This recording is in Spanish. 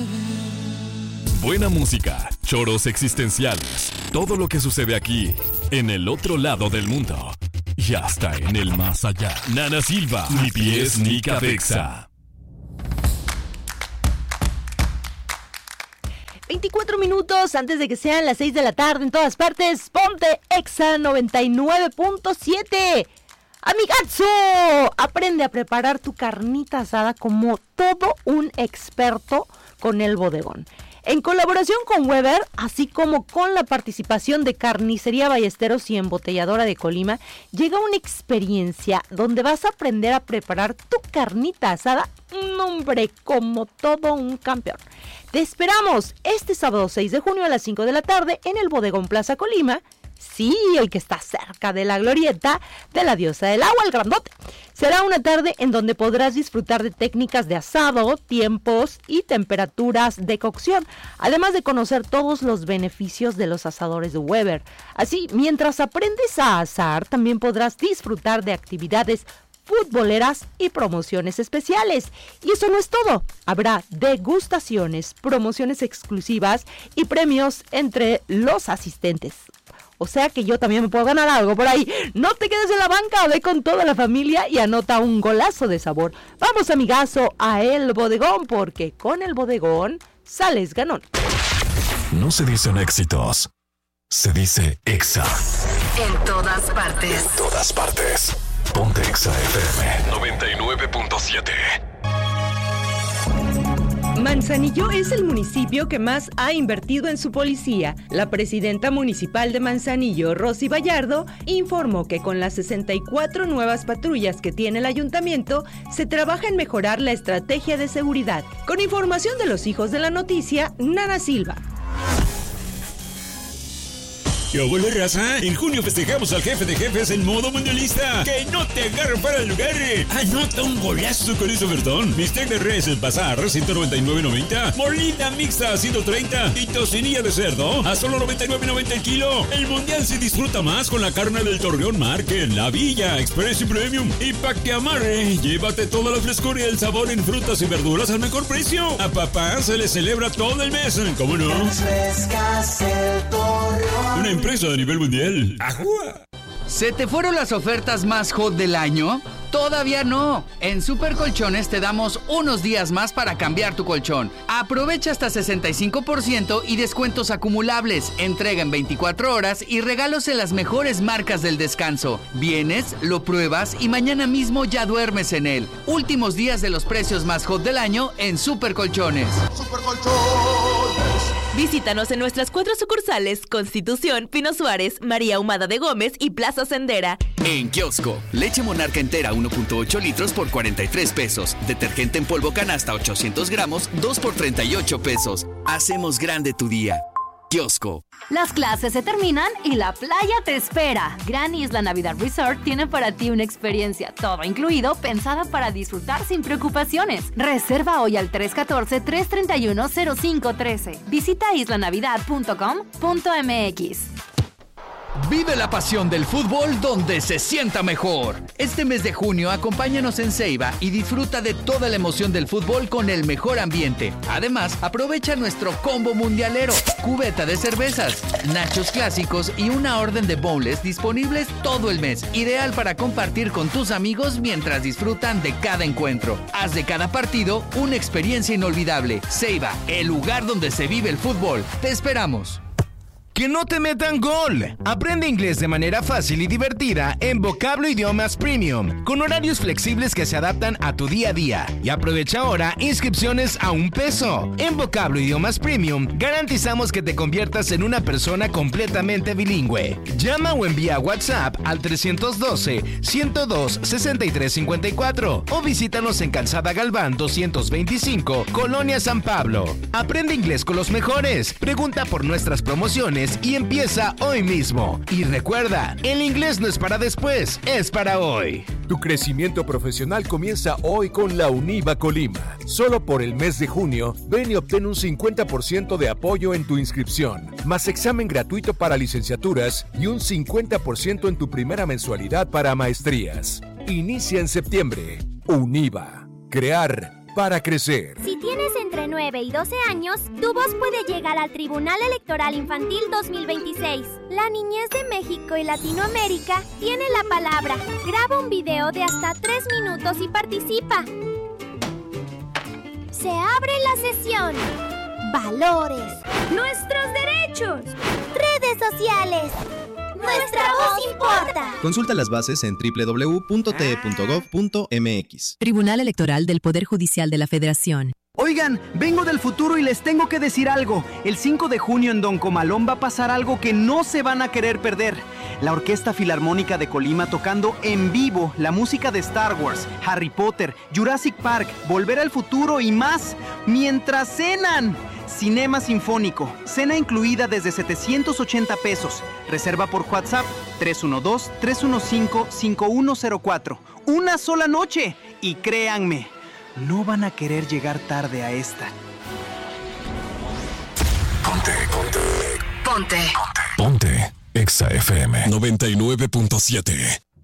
Buena música, choros existenciales, todo lo que sucede aquí, en el otro lado del mundo y hasta en el más allá. Nana Silva, ni pies ni cabeza. 24 minutos antes de que sean las 6 de la tarde en todas partes. Ponte Exa 99.7. Amigazo, aprende a preparar tu carnita asada como todo un experto con El Bodegón. En colaboración con Weber, así como con la participación de Carnicería Ballesteros y Embotelladora de Colima, llega una experiencia donde vas a aprender a preparar tu carnita asada, hombre, como todo un campeón. Te esperamos este sábado 6 de junio a las 5 de la tarde en el Bodegón Plaza Colima. Sí, el que está cerca de la glorieta de la diosa del agua, el grandote. Será una tarde en donde podrás disfrutar de técnicas de asado, tiempos y temperaturas de cocción, además de conocer todos los beneficios de los asadores de Weber. Así, mientras aprendes a asar, también podrás disfrutar de actividades futboleras y promociones especiales. Y eso no es todo. Habrá degustaciones, promociones exclusivas y premios entre los asistentes. O sea que yo también me puedo ganar algo por ahí. No te quedes en la banca, ve con toda la familia y anota un golazo de sabor. Vamos, amigazo, a El Bodegón, porque con El Bodegón sales ganón. No se dicen éxitos, se dice Exa. En todas partes. En todas partes. Ponte Exa FM 99.7. Manzanillo es el municipio que más ha invertido en su policía. La presidenta municipal de Manzanillo, Rosy Vallardo, informó que con las 64 nuevas patrullas que tiene el ayuntamiento, se trabaja en mejorar la estrategia de seguridad. Con información de los hijos de la noticia, Nana Silva. ¿Qué hubo, raza? En junio festejamos al jefe de jefes en modo mundialista. ¡Que no te agarre para el lugar! ¡Anota un golazo con ese ofertón! Bistec de res El Bazar, 199.90. Molida mixta, 130. Y tocinilla de cerdo, a solo 99.90 el kilo. El mundial se disfruta más con la carne del Torreón Market, La Villa, Express y Premium. Y pa' que amarre, llévate toda la frescura y el sabor en frutas y verduras al mejor precio. A papá se le celebra todo el mes, ¿cómo no? Una empresa a nivel mundial. ¡Ajúa! ¿Se te fueron las ofertas más hot del año? Todavía no. En Super Colchones te damos unos días más para cambiar tu colchón. Aprovecha hasta 65% y descuentos acumulables, entrega en 24 horas y regalos en las mejores marcas del descanso. Vienes, lo pruebas y mañana mismo ya duermes en él. Últimos días de los precios más hot del año en Super Colchones. Super Colchones. Visítanos en nuestras 4 sucursales: Constitución, Pino Suárez, María Ahumada de Gómez y Plaza Sendera. En kiosco, leche Monarca entera 1.8 litros por 43 pesos. Detergente en polvo canasta 800 gramos, 2 por 38 pesos. Hacemos grande tu día. Kiosco. Las clases se terminan y la playa te espera. Gran Isla Navidad Resort tiene para ti una experiencia todo incluido, pensada para disfrutar sin preocupaciones. Reserva hoy al 314-331-0513. Visita islanavidad.com.mx. Vive la pasión del fútbol donde se sienta mejor. Este mes de junio, acompáñanos en Ceiba y disfruta de toda la emoción del fútbol con el mejor ambiente. Además, aprovecha nuestro combo mundialero, cubeta de cervezas, nachos clásicos y una orden de bowls disponibles todo el mes. Ideal para compartir con tus amigos mientras disfrutan de cada encuentro. Haz de cada partido una experiencia inolvidable. Ceiba, el lugar donde se vive el fútbol. Te esperamos. ¡Que no te metan gol! Aprende inglés de manera fácil y divertida en Vocablo Idiomas Premium, con horarios flexibles que se adaptan a tu día a día. Y aprovecha ahora inscripciones a $1. En Vocablo Idiomas Premium, garantizamos que te conviertas en una persona completamente bilingüe. Llama o envía WhatsApp al 312-102-6354 o visítanos en Calzada Galván 225, Colonia San Pablo. Aprende inglés con los mejores. Pregunta por nuestras promociones y empieza hoy mismo. Y recuerda, el inglés no es para después, es para hoy. Tu crecimiento profesional comienza hoy con la UNIVA Colima. Solo por el mes de junio, ven y obtén un 50% de apoyo en tu inscripción, más examen gratuito para licenciaturas y un 50% en tu primera mensualidad para maestrías. Inicia en septiembre. UNIVA. Crear para crecer. Si tienes entre 9 y 12 años, tu voz puede llegar al Tribunal Electoral Infantil 2026. La niñez de México y Latinoamérica tiene la palabra. Graba un video de hasta 3 minutos y participa. Se abre la sesión. Valores. Nuestros derechos. Redes sociales. Nuestra voz importa. Consulta las bases en www.te.gov.mx. Tribunal Electoral del Poder Judicial de la Federación. Oigan, vengo del futuro y les tengo que decir algo. El 5 de junio en Don Comalón va a pasar algo que no se van a querer perder. La Orquesta Filarmónica de Colima tocando en vivo la música de Star Wars, Harry Potter, Jurassic Park, Volver al Futuro y más, mientras cenan. Cinema Sinfónico, cena incluida desde 780 pesos. Reserva por WhatsApp 312-315-5104. Una sola noche. Y créanme, no van a querer llegar tarde a esta. Ponte. Exa FM 99.7.